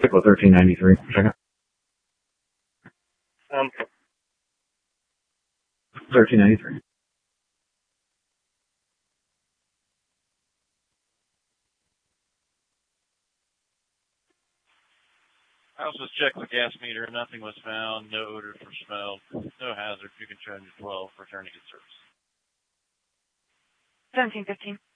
Stick with 1393. Check it. 1393. I also checked the gas meter. Nothing was found. No odors were smelled. No hazard. You can turn to 12 returning to service. 1715.